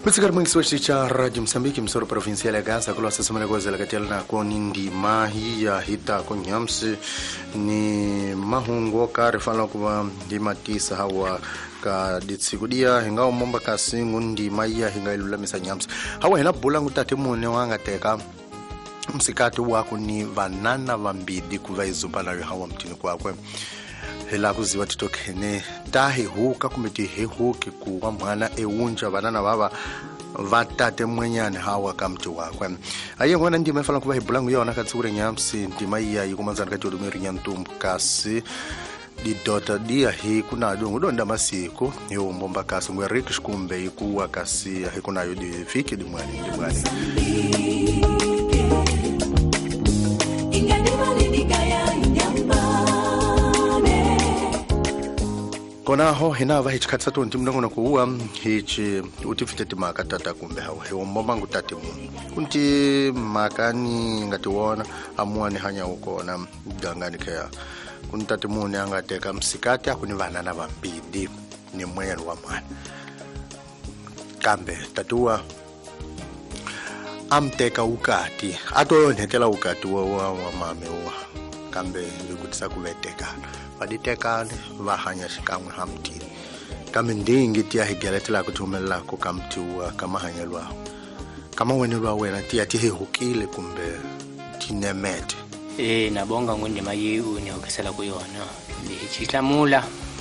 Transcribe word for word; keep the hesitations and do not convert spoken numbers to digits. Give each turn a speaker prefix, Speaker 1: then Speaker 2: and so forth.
Speaker 1: Mutsikari mwingi swati cha Radio Msambiki msoro provincial ya Gaza kula sasa mwana goza lakatiala na kwa nindi mahi ya hita konyamsi ni mahungo karifala kwa di matisa hawa ka ditsigudia hingao momba kasingu ndi maya hinga ilula misa nyamsi hawa hina bulangu tate mune wanga teka msikati wako ni vanana vambidi kuva izumba na hawa mtini kwa kwe hela kuziwa titokene tahi huka kumiti he huki kuwa mwana eunja vanana baba vatate mwenyane hawa kamti wakwe aye ngwana ndi mefala kuva hibulangu yona katsure nyamsi ndi maya yikumanzana kati odumiri nyantum kasi di dota dia hi kuna dongo donda masiko yo mbomba kasi ngwe rikish kumbe ikuwa kasi hi kuna yo di fiki di mwani di mwani kona ho hina va hichikhatsa tonti mnango na kuwa hichi utifitete maka tata kumbe hawa he mbomba ngutati mu kunti makani ngatiwona amuani hanya ukona dangani kaya kuntate mune angateka msikati akuni vanana vambidi ni mwenyani wa mwana kambe tatua amteka ukati atoyonhetela ukati wa wa mame wa kambe ngikutisa kuveteka vaditekane vahanya xikamwe hamti kambe ndingi tiya higeletela kuthumela ku kamtiwa kama hanyelwa kama wenelwa wena tiya tihehukile kumbe tinemete
Speaker 2: eh nabonga ngonde mayi unyokesela kuyona lichitlamula